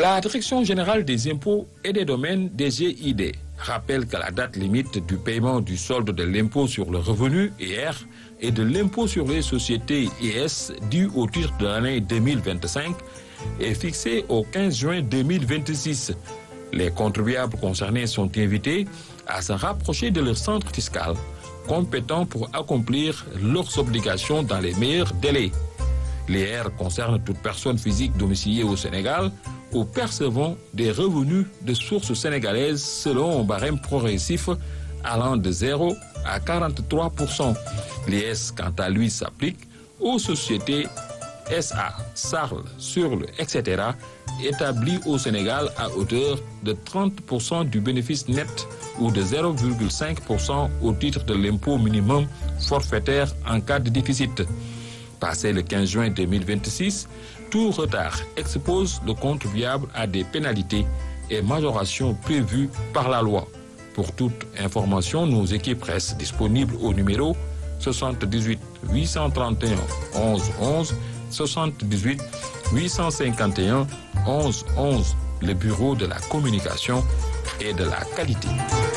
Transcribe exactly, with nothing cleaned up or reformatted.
La Direction générale des impôts et des domaines D G I D rappelle que la date limite du paiement du solde de l'impôt sur le revenu I R et de l'impôt sur les sociétés I S dû au titre de l'année deux mille vingt-cinq est fixée au quinze juin deux mille vingt-six. Les contribuables concernés sont invités à se rapprocher de leur centre fiscal compétent pour accomplir leurs obligations dans les meilleurs délais. L'I R concerne toute personne physique domiciliée au Sénégal ou percevant des revenus de sources sénégalaises selon un barème progressif allant de zéro à quarante-trois pour cent. L'I S, quant à lui, s'applique aux sociétés S A, S A R L, S U R L, et cetera, établies au Sénégal à hauteur de trente pour cent du bénéfice net ou de zéro virgule cinq pour cent au titre de l'impôt minimum forfaitaire en cas de déficit. Passé le quinze juin deux mille vingt-six, tout retard expose le contribuable à des pénalités et majorations prévues par la loi. Pour toute information, nos équipes restent disponibles au numéro soixante-dix-huit huit cent trente et un onze onze, soixante-dix-huit huit cent cinquante et un onze onze, le bureau de la communication et de la qualité.